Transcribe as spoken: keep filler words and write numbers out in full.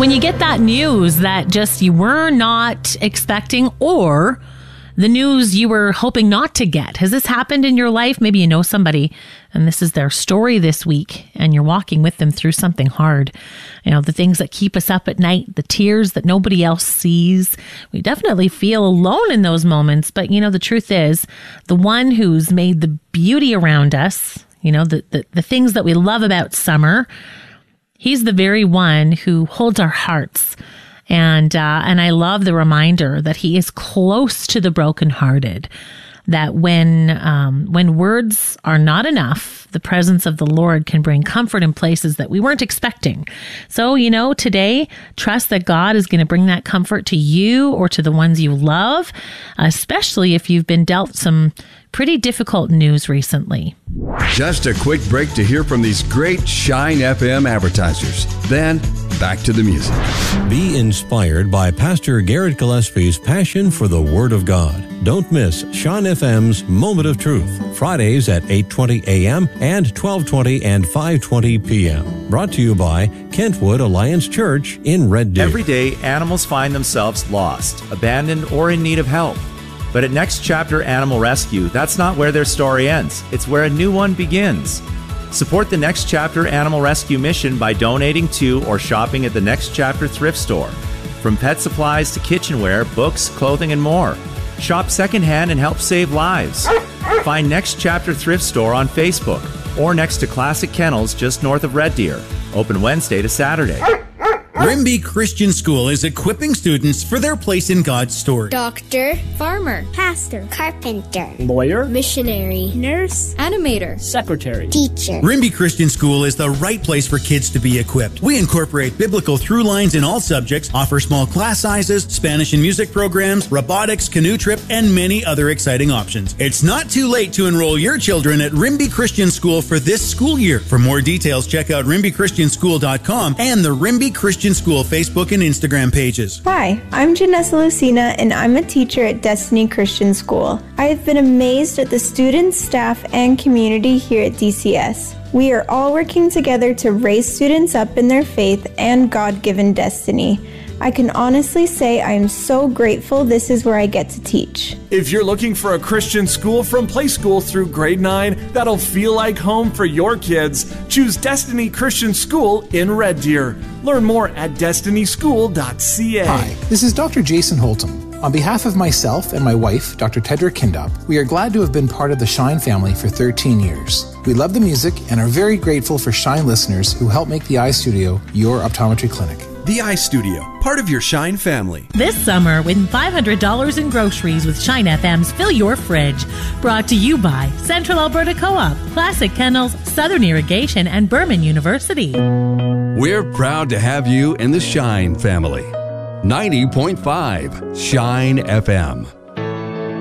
when you get that news that just you were not expecting, or the news you were hoping not to get. Has this happened in your life? Maybe you know somebody and this is their story this week and you're walking with them through something hard. You know, the things that keep us up at night, the tears that nobody else sees. We definitely feel alone in those moments. But, you know, the truth is the one who's made the beauty around us, you know, the, the, the things that we love about summer, he's the very one who holds our hearts. And uh, and I love the reminder that he is close to the brokenhearted, that when um, when words are not enough, the presence of the Lord can bring comfort in places that we weren't expecting. So, you know, today, trust that God is going to bring that comfort to you or to the ones you love, especially if you've been dealt some pretty difficult news recently. Just a quick break to hear from these great Shine F M advertisers. Then, back to the music. Be inspired by Pastor Garrett Gillespie's passion for the Word of God. Don't miss Shine F M's Moment of Truth, Fridays at eight twenty a.m. and twelve twenty and five twenty p.m. Brought to you by Kentwood Alliance Church in Red Deer. Every day, animals find themselves lost, abandoned, or in need of help. But at Next Chapter Animal Rescue, that's not where their story ends. It's where a new one begins. Support the Next Chapter Animal Rescue mission by donating to or shopping at the Next Chapter thrift store. From pet supplies to kitchenware, books, clothing, and more. Shop secondhand and help save lives. Find Next Chapter Thrift Store on Facebook or next to Classic Kennels just north of Red Deer. Open Wednesday to Saturday. Rimby Christian School is equipping students for their place in God's story. Doctor, farmer, pastor, carpenter, lawyer, missionary, nurse, animator, secretary, teacher. Rimby Christian School is the right place for kids to be equipped. We incorporate biblical through lines in all subjects, offer small class sizes, Spanish and music programs, robotics, canoe trip, and many other exciting options. It's not too late to enroll your children at Rimby Christian School for this school year. For more details, check out rimby christian school dot com and the Rimby Christian School Facebook and Instagram pages. Hi, I'm Janessa Lucina, and I'm a teacher at Destiny Christian School. I have been amazed at the students, staff, and community here at D C S. We are all working together to raise students up in their faith and God-given destiny. I can honestly say I am so grateful this is where I get to teach. If you're looking for a Christian school from play school through grade nine that'll feel like home for your kids, choose Destiny Christian School in Red Deer. Learn more at destiny school dot c a. Hi, this is Doctor Jason Holtum. On behalf of myself and my wife, Doctor Tedra Kindop, we are glad to have been part of the Shine family for thirteen years. We love the music and are very grateful for Shine listeners who help make the Eye Studio your optometry clinic. The Eye Studio, part of your Shine family. This summer, win five hundred dollars in groceries with Shine F M's Fill Your Fridge. Brought to you by Central Alberta Co-op, Classic Kennels, Southern Irrigation, and Berman University. We're proud to have you in the Shine family. ninety point five Shine F M.